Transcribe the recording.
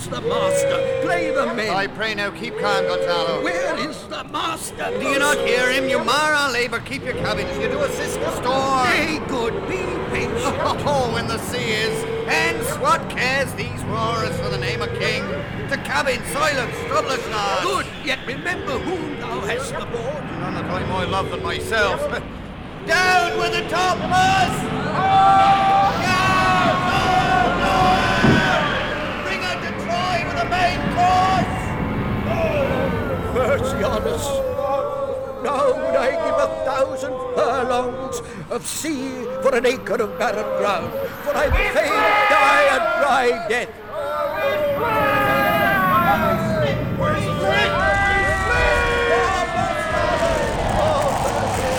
Where's the master? Play the men. I pray now, keep calm, Gonzalo. Where is the master? Do you not hear him? You mar our labour. Keep your cabins. You do assist the storm. Be good, be patient. Oh, when the sea is. Hence, what cares these roarers for the name of king? To cabin, silence, trouble us not. Good, yet remember whom thou hast aboard. None that I more love than myself. Down with the topmast! Down! Bring her to Troy with the main course! Mercy on us. Now would I give 1,000 furlongs of sea for an acre of barren ground, for I would fain die a dry death.